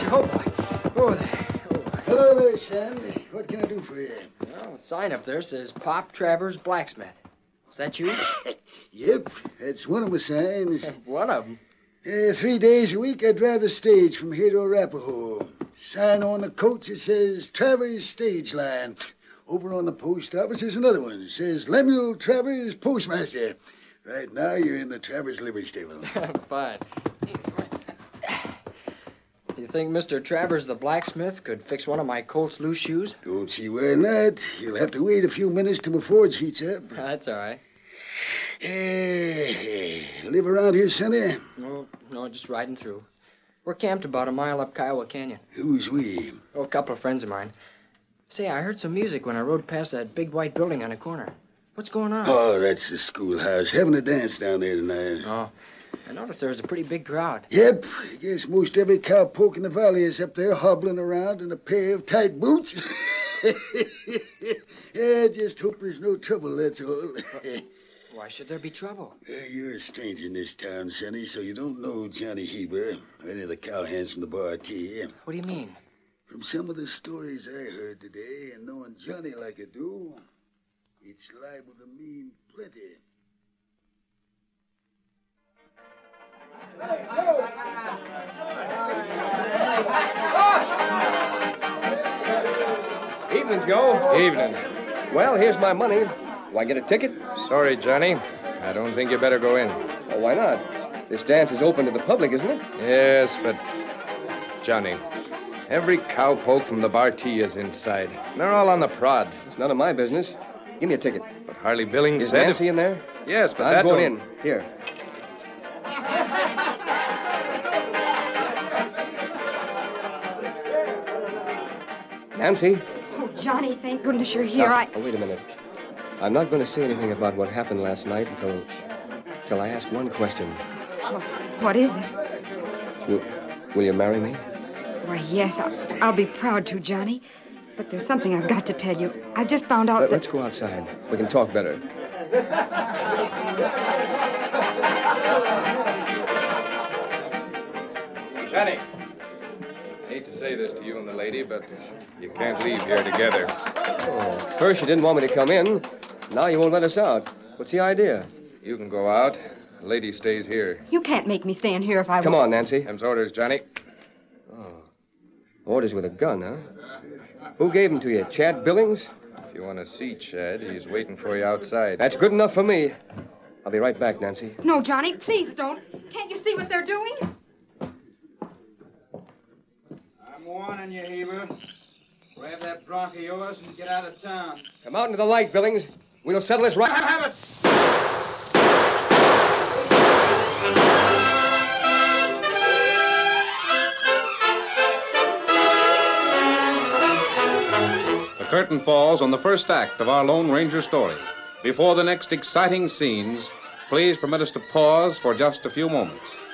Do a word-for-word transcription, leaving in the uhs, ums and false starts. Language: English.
Oh, boy. Oh, there. Oh, boy. Hello there, son. What can I do for you? Well, the sign up there says Pop Travers Blacksmith. Is that you? Yep, that's one of my signs. One of them. Uh, three days a week, I drive the stage from here to Arapahoe. Sign on the coach, it says Travers Stage Line. Over on the post office is another one. It says Lemuel Travers, Postmaster. Right now, you're in the Travers livery stable. Fine. Do you think Mister Travers the blacksmith could fix one of my Colt's loose shoes? Don't see why not. You'll have to wait a few minutes till my forge heats up. That's all right. Uh, live around here, Sonny? No, no, just riding through. We're camped about a mile up Kiowa Canyon. Who's we? Oh, a couple of friends of mine. Say, I heard some music when I rode past that big white building on the corner. What's going on? Oh, that's the schoolhouse. Having a dance down there tonight. Oh, I noticed there was a pretty big crowd. Yep. I guess most every cowpoke in the valley is up there hobbling around in a pair of tight boots. Yeah, just hope there's no trouble, that's all. Why should there be trouble? Uh, you're a stranger in this town, Sonny, so you don't know Johnny Heber or any of the cowhands from the bar T. What do you mean? From some of the stories I heard today, and knowing Johnny like I do, it's liable to mean plenty. Evening, Joe. Evening. Well, here's my money. Do I get a ticket? Sorry, Johnny. I don't think you better go in. Oh, why not? This dance is open to the public, isn't it? Yes, but... Johnny, every cowpoke from the Bar T is inside. They're all on the prod. It's none of my business. Give me a ticket. But Harley Billings Is said... Nancy in there? Yes, but I'm that going don't- in. Here. Nancy? Oh, Johnny, thank goodness you're here. Now, I... oh, wait a minute. I'm not going to say anything about what happened last night until... until I ask one question. Well, what is it? Will, will you marry me? Why, yes, I'll, I'll be proud to, Johnny. But there's something I've got to tell you. I've just found out Let, that... Let's go outside. We can talk better. Johnny, I hate to say this to you and the lady, but you can't leave here together. Oh, first you didn't want me to come in. Now you won't let us out. What's the idea? You can go out. The lady stays here. You can't make me stay in here if I... Come on, Nancy. Them's orders, Johnny. Oh. Orders with a gun, huh? Who gave them to you? Chad Billings? If you want to see Chad, he's waiting for you outside. That's good enough for me. I'll be right back, Nancy. No, Johnny, please don't. Can't you see what they're doing? I'm warning you, Heber. Grab that bronc of yours and get out of town. Come out into the light, Billings. We'll settle this right... Have it! The curtain falls on the first act of our Lone Ranger story. Before the next exciting scenes, please permit us to pause for just a few moments.